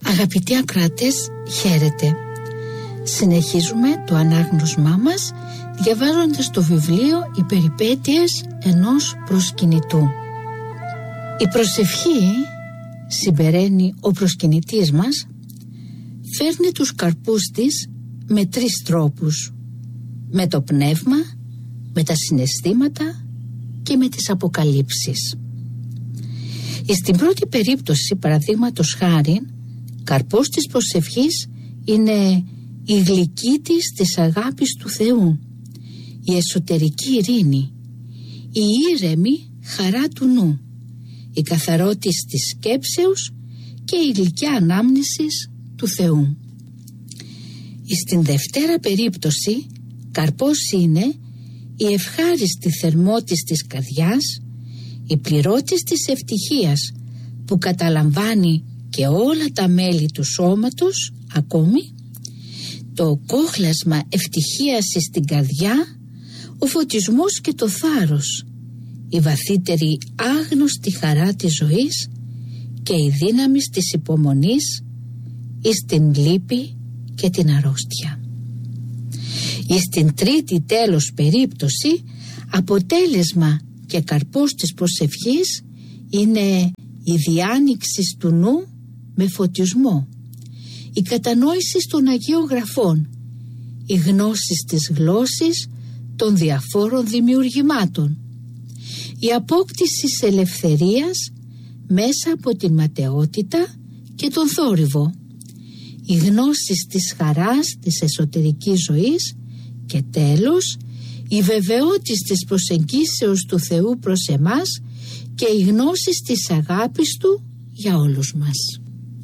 Αγαπητοί ακροατές, χαίρετε. Συνεχίζουμε το ανάγνωσμά μας διαβάζοντας το βιβλίο «Οι περιπέτειες ενός προσκυνητού». Η προσευχή, συμπεραίνει ο προσκυνητής μας, φέρνει τους καρπούς της με 3 τρόπους: με το πνεύμα, με τα συναισθήματα και με τις αποκαλύψεις. Στην πρώτη περίπτωση, παραδείγματος χάριν, καρπός της προσευχής είναι η γλυκύτης της αγάπης του Θεού, η εσωτερική ειρήνη, η ήρεμη χαρά του νου, η καθαρότης της σκέψεως και η γλυκιά ανάμνησης του Θεού. Στην δευτέρα περίπτωση, καρπός είναι η ευχάριστη θερμότης της καρδιάς, η πληρώτης της ευτυχίας που καταλαμβάνει και όλα τα μέλη του σώματος, ακόμη το κόχλασμα ευτυχίας στην καρδιά, ο φωτισμός και το θάρρος, η βαθύτερη άγνωστη χαρά της ζωής και η δύναμη της υπομονής εις την λύπη και την αρρώστια. Στην τρίτη τέλος περίπτωση, αποτέλεσμα και καρπός της προσευχής είναι η διάνοιξη του νου με φωτισμό, η κατανόηση των Αγίων Γραφών, η γνώση της γλώσσης των διαφόρων δημιουργημάτων, η απόκτηση της ελευθερίας μέσα από την ματαιότητα και τον θόρυβο, η γνώση της χαράς της εσωτερικής ζωής και τέλος η βεβαιότης της προσεγγίσεως του Θεού προς εμάς και η γνώση της αγάπης Του για όλους μας.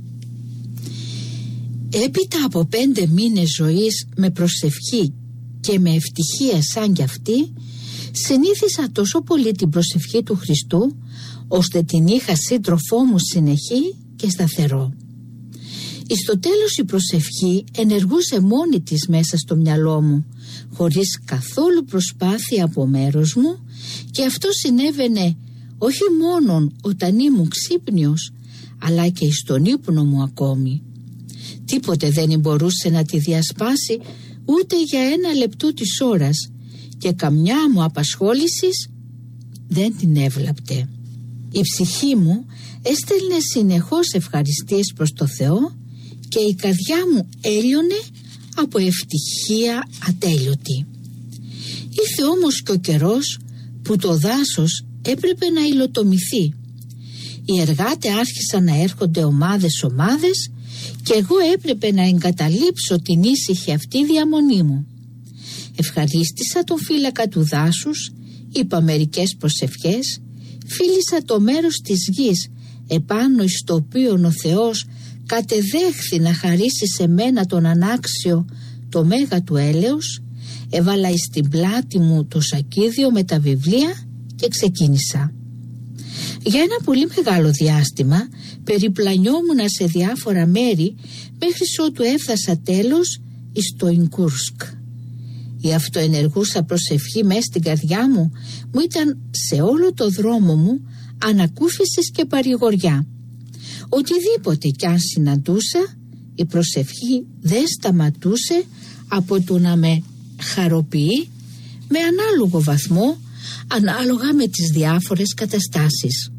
Έπειτα από 5 μήνες ζωής με προσευχή και με ευτυχία σαν κι αυτή, συνήθισα τόσο πολύ την προσευχή του Χριστού, ώστε την είχα σύντροφό μου συνεχή και σταθερό. Στο τέλος η προσευχή ενεργούσε μόνη της μέσα στο μυαλό μου, χωρίς καθόλου προσπάθεια από μέρος μου, και αυτό συνέβαινε όχι μόνον όταν ήμουν ξύπνιος, αλλά και στον ύπνο μου ακόμη. Τίποτε δεν μπορούσε να τη διασπάσει ούτε για 1 λεπτό της ώρας, και καμιά μου απασχόλησης δεν την έβλαπτε. Η ψυχή μου έστελνε συνεχώς ευχαριστίες προς το Θεό και η καρδιά μου έλειωνε από ευτυχία ατέλειωτη. Ήρθε όμως και ο καιρός που το δάσος έπρεπε να υλοτομηθεί. Οι εργάτες άρχισαν να έρχονται ομάδες και εγώ έπρεπε να εγκαταλείψω την ήσυχη αυτή διαμονή μου. Ευχαρίστησα τον φύλακα του δάσους, είπα μερικές προσευχές, φίλησα το μέρος της γης επάνω στο οποίο ο Θεός κατεδέχθη να χαρίσει σε μένα τον ανάξιο το μέγα του έλεος, έβαλα στην πλάτη μου το σακίδιο με τα βιβλία και ξεκίνησα. Για ένα πολύ μεγάλο διάστημα περιπλανιόμουν σε διάφορα μέρη μέχρι ότου έφτασα τέλος στο Ινκούρσκ. Η αυτοενεργούσα προσευχή μέσα στην καρδιά μου ήταν σε όλο το δρόμο μου ανακούφισης και παρηγοριά. Οτιδήποτε κι αν συναντούσα, η προσευχή δεν σταματούσε από το να με χαροποιεί με ανάλογο βαθμό, ανάλογα με τις διάφορες καταστάσεις.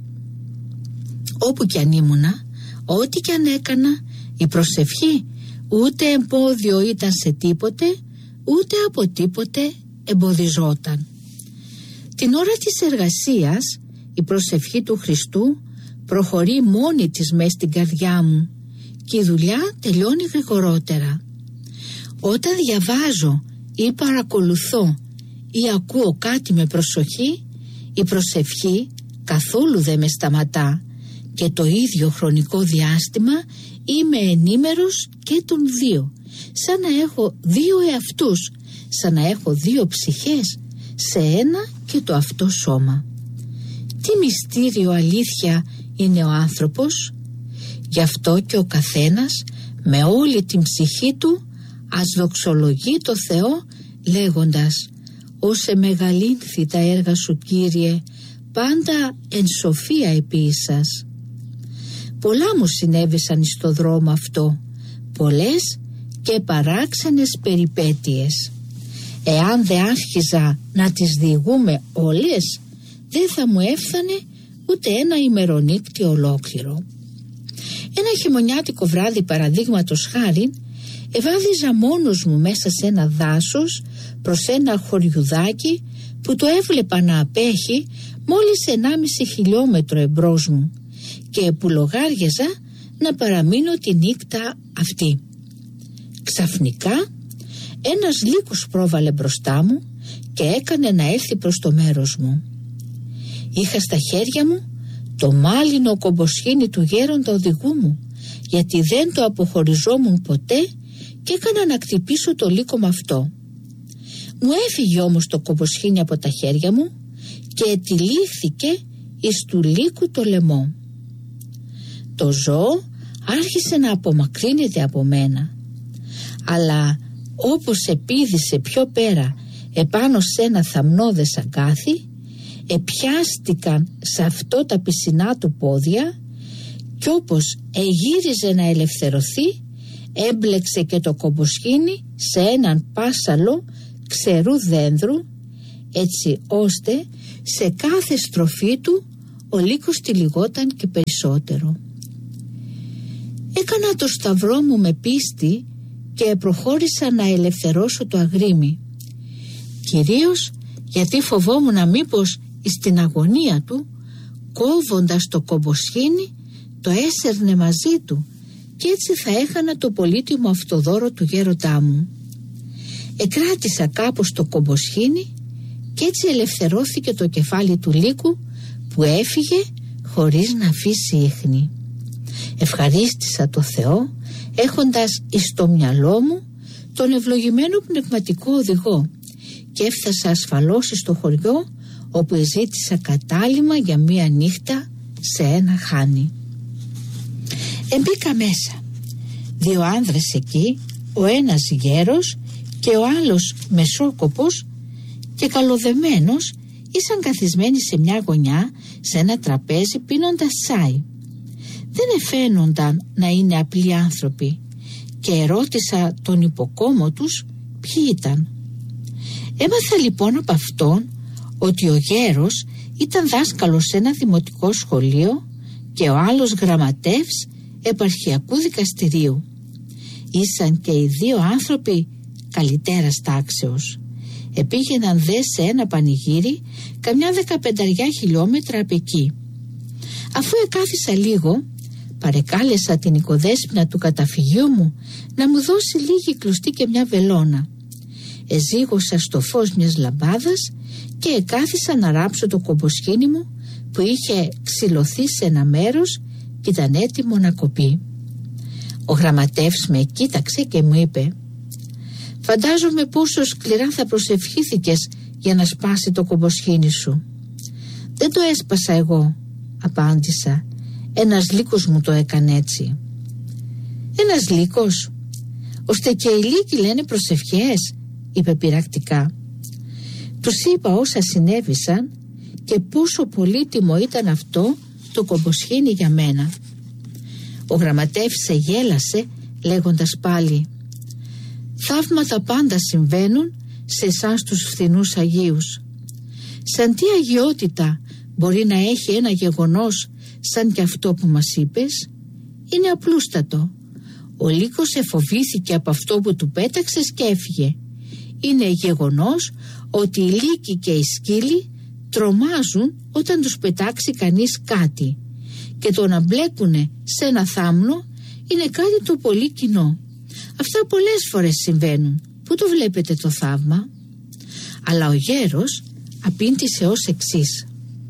Όπου κι αν ήμουνα, ό,τι κι αν έκανα, η προσευχή ούτε εμπόδιο ήταν σε τίποτε, ούτε από τίποτε εμποδιζόταν. Την ώρα της εργασίας, η προσευχή του Χριστού προχωρεί μόνη της μες στην καρδιά μου και η δουλειά τελειώνει γρηγορότερα. Όταν διαβάζω ή παρακολουθώ ή ακούω κάτι με προσοχή, η προσευχή καθόλου δεν με σταματά και το ίδιο χρονικό διάστημα είμαι ενήμερος και των δύο, σαν να έχω 2 εαυτούς, σαν να έχω 2 ψυχές σε ένα και το αυτό σώμα. Τι μυστήριο αλήθεια είναι ο άνθρωπος! Γι' αυτό και ο καθένας με όλη την ψυχή του ας δοξολογεί το Θεό λέγοντας: «Όσε μεγαλύνθη τα έργα σου, Κύριε, πάντα εν σοφία επίησας». Πολλά μου συνέβησαν στο δρόμο αυτό, πολλές και παράξενες περιπέτειες. Εάν δεν άρχιζα να τις διηγούμε όλες, δεν θα μου έφθανε ούτε ένα ημερονύκτη ολόκληρο. Ένα χειμωνιάτικο βράδυ, παραδείγματος χάριν, ευάδιζα μόνος μου μέσα σε ένα δάσος προς ένα χωριουδάκι που το έβλεπα να απέχει μόλις 1,5 χιλιόμετρο εμπρός μου και που λογάριαζα να παραμείνω τη νύχτα αυτή. Ξαφνικά ένας λύκος πρόβαλε μπροστά μου και έκανε να έρθει προς το μέρος μου. Είχα στα χέρια μου το μάλινο κομποσχήνι του γέροντα οδηγού μου, γιατί δεν το αποχωριζόμουν ποτέ και έκανα να χτυπήσω το λύκο με αυτό. Μου έφυγε όμως το κομποσχήνι από τα χέρια μου και τυλίχθηκε εις του λύκου το λαιμό. Το ζώο άρχισε να απομακρύνεται από μένα, αλλά όπως επήδησε πιο πέρα επάνω σε ένα θαμνώδες αγκάθι, επιάστηκαν σε αυτό τα πισινά του πόδια κι όπως εγύριζε να ελευθερωθεί, έμπλεξε και το κομποσχήνι σε έναν πάσαλο ξερού δένδρου, έτσι ώστε σε κάθε στροφή του ο λύκος τυλιγόταν και περισσότερο. Έκανα το σταυρό μου με πίστη και προχώρησα να ελευθερώσω το αγρίμι, κυρίως γιατί φοβόμουν μήπως στην αγωνία του, κόβοντας το κομποσχήνι, το έσερνε μαζί του και έτσι θα έχανα το πολύτιμο αυτοδώρο του γέροντά μου. Εκράτησα κάπως το κομποσχήνι και έτσι ελευθερώθηκε το κεφάλι του λύκου, που έφυγε χωρίς να αφήσει ίχνη. Ευχαρίστησα το Θεό, έχοντας εις το μυαλό μου τον ευλογημένο πνευματικό οδηγό, και έφτασα ασφαλώς στο χωριό, όπου ζήτησα κατάλημα για μία νύχτα σε ένα χάνι. Εμπήκα μέσα. 2 άνδρες εκεί, ο ένας γέρος και ο άλλος μεσόκοπος και καλοδεμένος, ήσαν καθισμένοι σε μια γωνιά σε ένα τραπέζι πίνοντας τσάι. Δεν εφαίνονταν να είναι απλοί άνθρωποι και ερώτησα τον υποκόμο τους ποιοι ήταν. Έμαθα λοιπόν από αυτόν ότι ο γέρος ήταν δάσκαλος σε ένα δημοτικό σχολείο και ο άλλος γραμματεύς επαρχιακού δικαστηρίου. Ήσαν και οι 2 άνθρωποι καλυτέρας τάξεως. Επήγαιναν δε σε ένα πανηγύρι καμιά 15 χιλιόμετρα απ' εκεί. Αφού εκάθισα λίγο, παρεκάλεσα την οικοδέσποινα του καταφυγιού μου να μου δώσει λίγη κλουστή και μια βελόνα. Εζήγωσα στο φως μιας λαμπάδας και εκάθισα να ράψω το κομποσχήνι μου, που είχε ξυλωθεί σε ένα μέρος και ήταν έτοιμο να κοπεί. Ο γραμματεύς με κοίταξε και μου είπε: «Φαντάζομαι πόσο σκληρά θα προσευχήθηκες για να σπάσει το κομποσχήνι σου». «Δεν το έσπασα εγώ», απάντησα. «Ένας λύκος μου το έκανε έτσι». «Ένας λύκος? Ώστε και οι λύκοι λένε προσευχές», είπε πειρακτικά. Τους είπα όσα συνέβησαν και πόσο πολύτιμο ήταν αυτό το κομποσχήνι για μένα. Ο γραμματεύς γέλασε λέγοντας πάλι: «Θαύματα πάντα συμβαίνουν σε εσάς τους φθηνούς Αγίους. Σαν τι αγιότητα μπορεί να έχει ένα γεγονός σαν και αυτό που μας είπες? Είναι απλούστατο. Ο λύκος εφοβήθηκε από αυτό που του πέταξες και έφυγε. Είναι γεγονός ότι οι λύκοι και οι σκύλοι τρομάζουν όταν τους πετάξει κανείς κάτι, και το να μπλέκουνε σε ένα θάμνο είναι κάτι το πολύ κοινό. Αυτά πολλές φορές συμβαίνουν. Πού το βλέπετε το θαύμα?» Αλλά ο γέρος απήντησε ως εξής: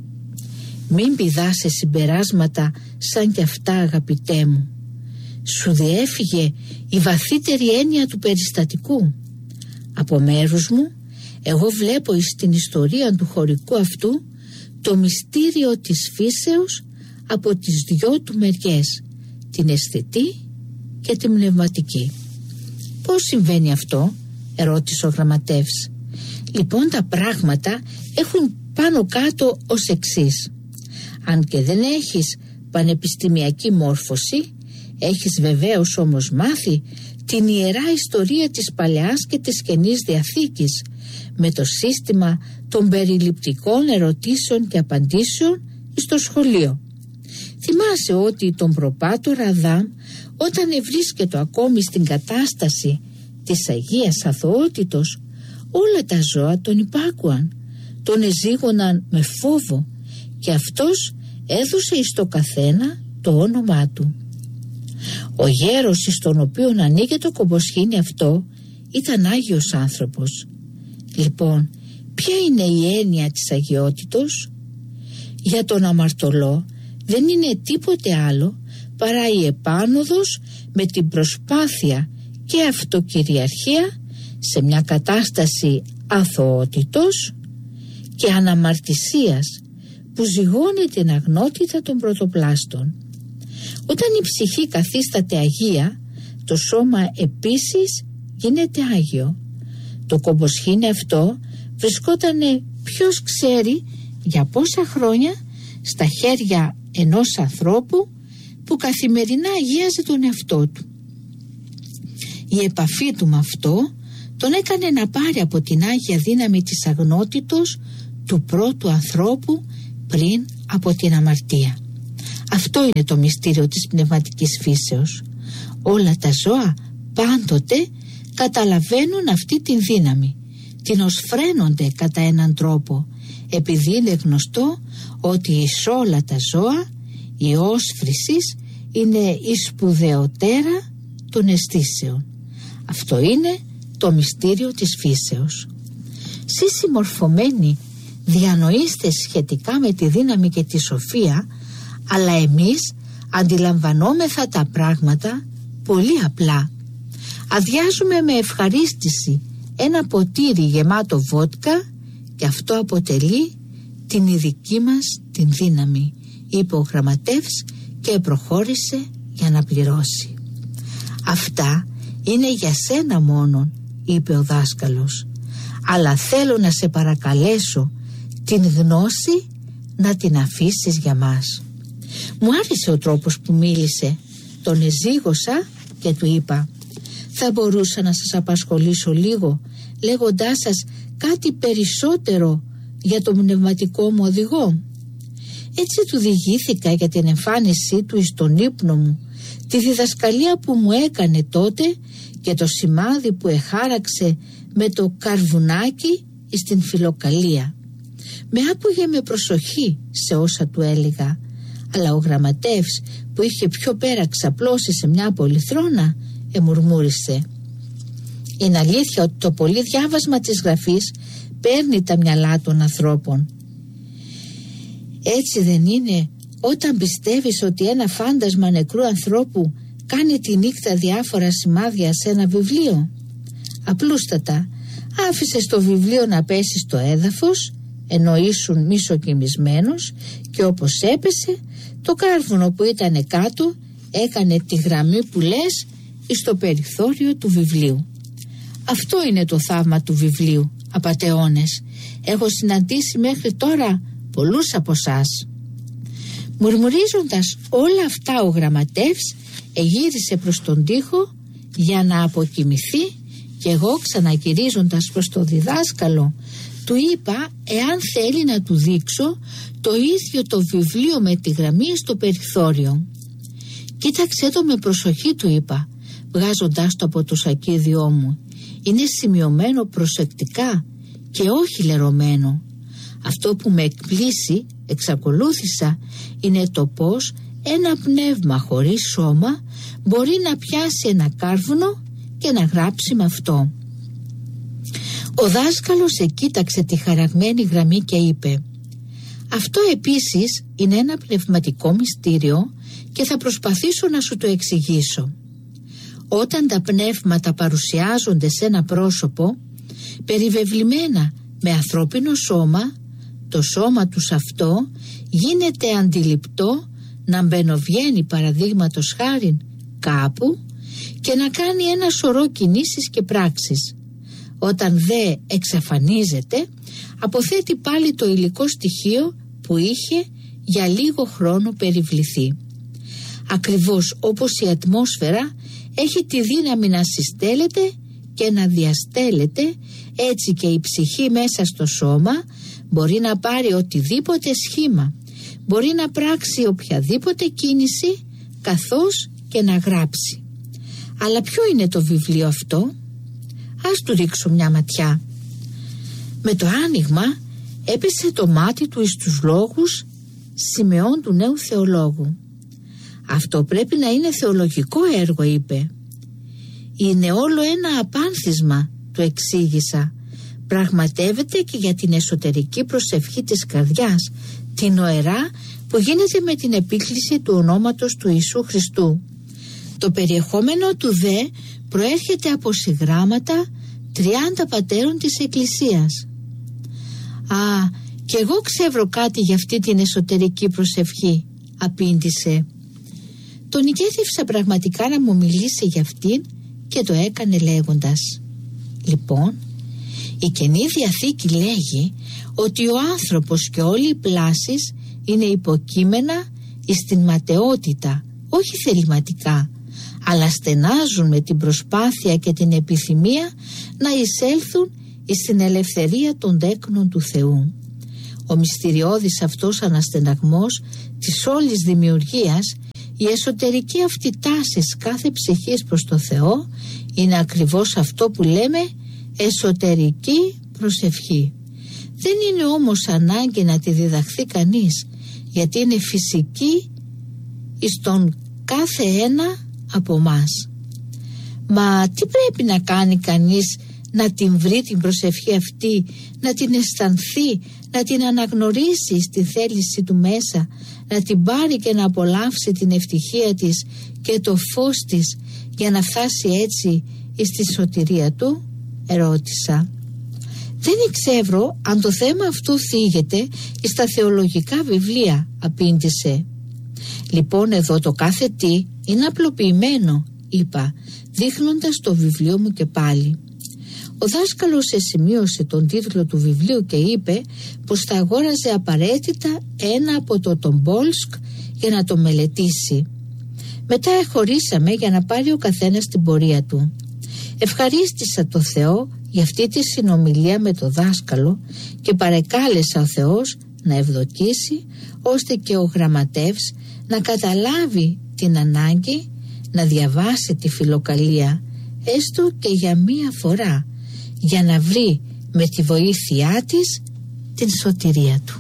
«Μην πηδάς σε συμπεράσματα σαν κι αυτά, αγαπητέ μου. Σου διέφυγε η βαθύτερη έννοια του περιστατικού. Από μέρους μου, εγώ βλέπω στην ιστορία του χωρικού αυτού το μυστήριο της φύσεως από τις 2 του μεριές, την αισθητή και την πνευματική». «Πώς συμβαίνει αυτό?» ερώτησε ο γραμματεύς. «Λοιπόν, τα πράγματα έχουν πάνω κάτω ως εξής. Αν και δεν έχεις πανεπιστημιακή μόρφωση, έχεις βεβαίως όμως μάθει την ιερά ιστορία της Παλαιάς και της Καινής Διαθήκης με το σύστημα των περιληπτικών ερωτήσεων και απαντήσεων στο σχολείο. Θυμάσαι ότι τον προπάτορα Αδάμ, όταν ευρίσκεται ακόμη στην κατάσταση της Αγίας Αθωότητος, όλα τα ζώα τον υπάκουαν, τον εζήγωναν με φόβο και αυτός έδωσε εις το καθένα το όνομά του. Ο γέρος εις τον οποίον ανήκε το κομποσχήνι αυτό ήταν Άγιος άνθρωπος. Λοιπόν, ποια είναι η έννοια της αγιότητος? Για τον αμαρτωλό δεν είναι τίποτε άλλο παρά η επάνωδος με την προσπάθεια και αυτοκυριαρχία σε μια κατάσταση αθωότητος και αναμαρτησίας που ζυγώνει την αγνότητα των πρωτοπλάστων. Όταν η ψυχή καθίσταται αγία, το σώμα επίσης γίνεται άγιο. Το κομποσχήνι αυτό βρισκότανε ποιος ξέρει για πόσα χρόνια στα χέρια ενός ανθρώπου που καθημερινά αγίαζε τον εαυτό του. Η επαφή του με αυτό τον έκανε να πάρει από την άγια δύναμη της αγνότητος του πρώτου ανθρώπου πριν από την αμαρτία. Αυτό είναι το μυστήριο της πνευματικής φύσεως. Όλα τα ζώα πάντοτε καταλαβαίνουν αυτή την δύναμη, την οσφραίνονται κατά έναν τρόπο, επειδή είναι γνωστό ότι εις όλα τα ζώα η όσφρησης είναι η σπουδαιοτέρα των αισθήσεων. Αυτό είναι το μυστήριο της φύσεως. Σεις συμμορφωμένοι διανοείστε σχετικά με τη δύναμη και τη σοφία, αλλά εμείς αντιλαμβανόμεθα τα πράγματα πολύ απλά. Αδειάζουμε με ευχαρίστηση ένα ποτήρι γεμάτο βότκα και αυτό αποτελεί την ειδική μας την δύναμη, είπε ο γραμματεύς και προχώρησε για να πληρώσει. Αυτά είναι για σένα μόνον, είπε ο δάσκαλος, αλλά θέλω να σε παρακαλέσω την γνώση να την αφήσεις για μας. Μου άρεσε ο τρόπος που μίλησε. Τον εζήγωσα και του είπα: θα μπορούσα να σας απασχολήσω λίγο λέγοντάς σας κάτι περισσότερο για τον πνευματικό μου οδηγό? Έτσι του διηγήθηκα για την εμφάνισή του εις τον ύπνο μου, τη διδασκαλία που μου έκανε τότε και το σημάδι που εχάραξε με το καρβουνάκι στην Φιλοκαλία. Με άκουγε με προσοχή σε όσα του έλεγα, αλλά ο γραμματεύς που είχε πιο πέρα ξαπλώσει σε μια πολυθρόνα μουρμούρισε: είναι αλήθεια ότι το πολύ διάβασμα της γραφής παίρνει τα μυαλά των ανθρώπων. Έτσι δεν είναι όταν πιστεύεις ότι ένα φάντασμα νεκρού ανθρώπου κάνει τη νύχτα διάφορα σημάδια σε ένα βιβλίο? Απλούστατα άφησες το βιβλίο να πέσει στο έδαφος ενώ ήσουν μισοκοιμισμένος και όπως έπεσε το κάρβουνο που ήταν κάτω έκανε τη γραμμή που λες στο περιθώριο του βιβλίου. Αυτό είναι το θαύμα του βιβλίου, απατεώνες. Έχω συναντήσει μέχρι τώρα πολλούς από εσάς. Μουρμουρίζοντας όλα αυτά ο γραμματεύς εγύρισε προς τον τοίχο για να αποκοιμηθεί και εγώ ξαναγυρίζοντας προς το διδάσκαλο του είπα εάν θέλει να του δείξω το ίδιο το βιβλίο με τη γραμμή στο περιθώριο. Κοίταξέ το με προσοχή, του είπα, βγάζοντάς το από το σακίδιό μου. Είναι σημειωμένο προσεκτικά και όχι λερωμένο. Αυτό που με εκπλήσει, εξακολούθησα, είναι το πως ένα πνεύμα χωρίς σώμα μπορεί να πιάσει ένα κάρβουνο και να γράψει με αυτό. Ο δάσκαλος εκοίταξε τη χαραγμένη γραμμή και είπε: αυτό επίσης είναι ένα πνευματικό μυστήριο και θα προσπαθήσω να σου το εξηγήσω. Όταν τα πνεύματα παρουσιάζονται σε ένα πρόσωπο περιβεβλημένα με ανθρώπινο σώμα, το σώμα τους αυτό γίνεται αντιληπτό να μπαινοβγαίνει παραδείγματος χάριν κάπου και να κάνει ένα σωρό κινήσεις και πράξεις. Όταν δε εξαφανίζεται, αποθέτει πάλι το υλικό στοιχείο που είχε για λίγο χρόνο περιβληθεί. Ακριβώς όπως η ατμόσφαιρα έχει τη δύναμη να συστέλλεται και να διαστέλλεται, έτσι και η ψυχή μέσα στο σώμα μπορεί να πάρει οτιδήποτε σχήμα, μπορεί να πράξει οποιαδήποτε κίνηση, καθώς και να γράψει. Αλλά ποιο είναι το βιβλίο αυτό? Ας του ρίξω μια ματιά. Με το άνοιγμα έπεσε το μάτι του εις τους λόγους Σιμεών του νέου θεολόγου. Αυτό πρέπει να είναι θεολογικό έργο, είπε. Είναι όλο ένα απάνθισμα, του εξήγησα. Πραγματεύεται και για την εσωτερική προσευχή της καρδιάς, την οερά που γίνεται με την επίκληση του ονόματος του Ιησού Χριστού. Το περιεχόμενο του δε προέρχεται από συγγράμματα 30 πατέρων της Εκκλησίας. «Α, κι εγώ ξεύρω κάτι για αυτή την εσωτερική προσευχή», απήντησε. Τον ηγέθευσα πραγματικά να μου μιλήσει για αυτήν και το έκανε λέγοντας: «Λοιπόν, η Καινή Διαθήκη λέγει ότι ο άνθρωπος και όλοι οι πλάσεις είναι υποκείμενα εις την ματαιότητα, όχι θεληματικά, αλλά στενάζουν με την προσπάθεια και την επιθυμία να εισέλθουν εις την ελευθερία των τέκνων του Θεού. Ο μυστηριώδης αυτός αναστεναγμός της όλης δημιουργίας, η εσωτερική αυτή τάση κάθε ψυχής προς το Θεό, είναι ακριβώς αυτό που λέμε εσωτερική προσευχή. Δεν είναι όμως ανάγκη να τη διδαχθεί κανείς, γιατί είναι φυσική εις τον κάθε ένα από μας. Μα τι πρέπει να κάνει κανείς να την βρει την προσευχή αυτή, να την αισθανθεί, να την αναγνωρίσει στη θέληση του μέσα, να την πάρει και να απολαύσει την ευτυχία της και το φως της για να φτάσει έτσι στη σωτηρία του? Ερώτησα. Δεν εξεύρω αν το θέμα αυτό θίγεται στα θεολογικά βιβλία, απήντησε. Λοιπόν, εδώ το κάθε τι είναι απλοποιημένο, είπα, δείχνοντας το βιβλίο μου και πάλι. Ο δάσκαλος σημείωσε τον τίτλο του βιβλίου και είπε πως θα αγόραζε απαραίτητα ένα από το Τομπόλσκ για να το μελετήσει. Μετά χωρίσαμε για να πάρει ο καθένας την πορεία του. Ευχαρίστησα το Θεό για αυτή τη συνομιλία με το δάσκαλο και παρεκάλεσα ο Θεός να ευδοκίσει ώστε και ο γραμματεύς να καταλάβει την ανάγκη να διαβάσει τη φιλοκαλία έστω και για μία φορά, για να βρει με τη βοήθειά της την σωτηρία του.